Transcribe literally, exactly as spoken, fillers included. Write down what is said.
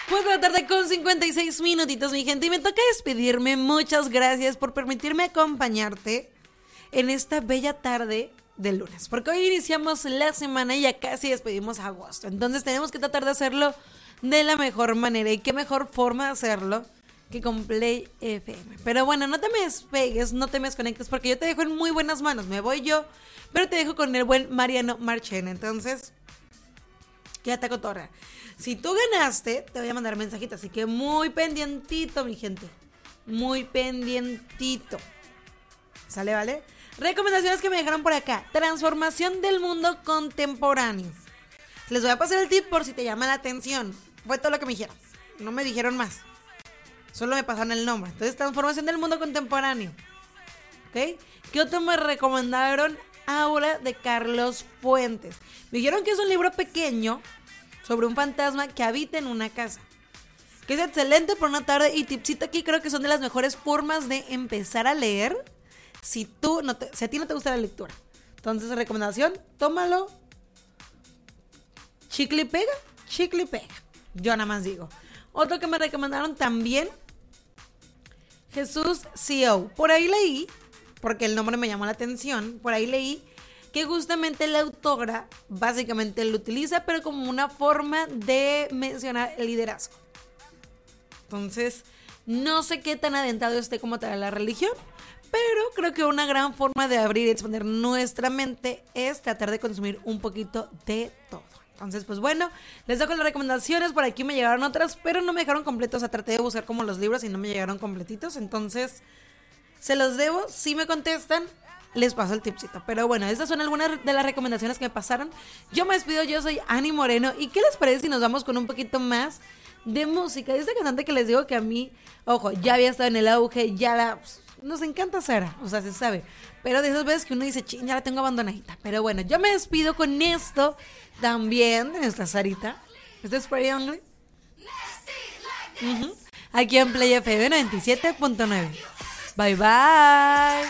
Cuatro de la tarde con cincuenta y seis minutitos, mi gente. Y me toca despedirme. Muchas gracias por permitirme acompañarte en esta bella tarde del lunes. Porque hoy iniciamos la semana y ya casi despedimos agosto. Entonces tenemos que tratar de hacerlo de la mejor manera. Y qué mejor forma de hacerlo que con Play F M. Pero bueno, no te me despegues, no te me desconectes, porque yo te dejo en muy buenas manos. Me voy yo, pero te dejo con el buen Mariano Marchena. Entonces, quédate cotorra. Si tú ganaste, te voy a mandar mensajito, así que muy pendientito, mi gente. Muy pendientito. ¿Sale, vale? Recomendaciones que me dejaron por acá. Transformación del mundo contemporáneo. Les voy a pasar el tip por si te llama la atención. Fue todo lo que me dijeron. No me dijeron más. Solo me pasaron el nombre. Entonces, transformación del mundo contemporáneo. ¿Ok? ¿Qué otro me recomendaron? Aura de Carlos Fuentes. Me dijeron que es un libro pequeño sobre un fantasma que habita en una casa. Que es excelente por una tarde. Y tipsito aquí, creo que son de las mejores formas de empezar a leer. Si tú no te, si a ti no te gusta la lectura. Entonces, recomendación, tómalo. Chicle y pega, chicle y pega. Yo nada más digo. Otro que me recomendaron también, Jesús C E O. Por ahí leí, porque el nombre me llamó la atención, por ahí leí que justamente la autora básicamente lo utiliza, pero como una forma de mencionar el liderazgo. Entonces, no sé qué tan adentrado esté como tal la religión, pero creo que una gran forma de abrir y expandir nuestra mente es tratar de consumir un poquito de todo. Entonces, pues bueno, les dejo las recomendaciones. Por aquí me llegaron otras, pero no me dejaron completos. O sea, traté de buscar como los libros y no me llegaron completitos. Entonces, se los debo. Si me contestan, les paso el tipcito. Pero bueno, estas son algunas de las recomendaciones que me pasaron. Yo me despido, yo soy Ani Moreno. ¿Y qué les parece si nos vamos con un poquito más de música? De esta cantante que les digo que a mí, ojo, ya había estado en el auge, ya la... Pues, nos encanta Sara, o sea, se sabe. Pero de esas veces que uno dice, ching, ya la tengo abandonadita. Pero bueno, yo me despido con esto también de nuestra Sarita. ¿Esto es Pretty Only? Uh-huh. Aquí en Play F M noventa y siete punto nueve. Bye, bye.